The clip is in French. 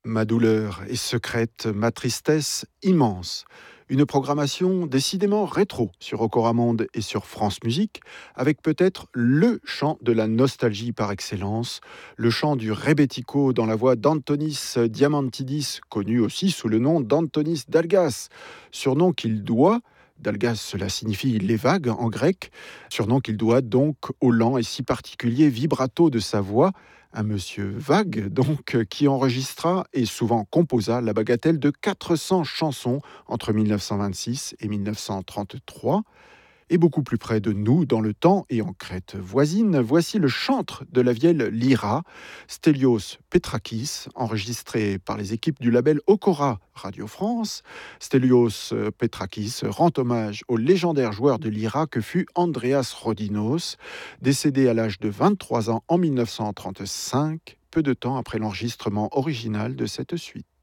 Ma douleur est secrète, ma tristesse immense. Une programmation décidément rétro sur Ocoramonde et sur France Musique, avec peut-être le chant de la nostalgie par excellence, le chant du rebetiko dans la voix d'Antonis Diamantidis, connu aussi sous le nom d'Antonis Dalgas, surnom qu'il doit, Dalgas cela signifie les vagues en grec, surnom qu'il doit donc au lent et si particulier vibrato de sa voix, un monsieur vague, donc, qui enregistra et souvent composa la bagatelle de 400 chansons entre 1926 et 1933. Et beaucoup plus près de nous, dans le temps et en Crète voisine, voici le chantre de la vieille lyra, Stelios Petrakis, enregistré par les équipes du label Okora Radio France. Stelios Petrakis rend hommage au légendaire joueur de lyra que fut Andreas Rodinos, décédé à l'âge de 23 ans en 1935, peu de temps après l'enregistrement original de cette suite.